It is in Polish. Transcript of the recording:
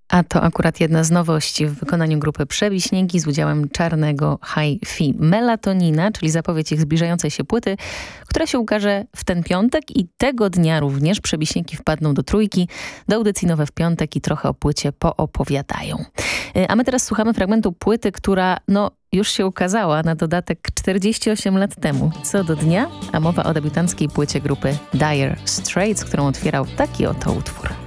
A to akurat jedna z nowości w wykonaniu grupy Przebiśniegi z udziałem czarnego hi-fi Melatonina, czyli zapowiedź ich zbliżającej się płyty, która się ukaże w ten piątek i tego dnia również Przebiśniegi wpadną do trójki, do audycji Nowe w piątek i trochę o płycie poopowiadają. A my teraz słuchamy fragmentu płyty, która już się ukazała, na dodatek 48 lat temu, co do dnia, a mowa o debiutanckiej płycie grupy Dire Straits, którą otwierał taki oto utwór.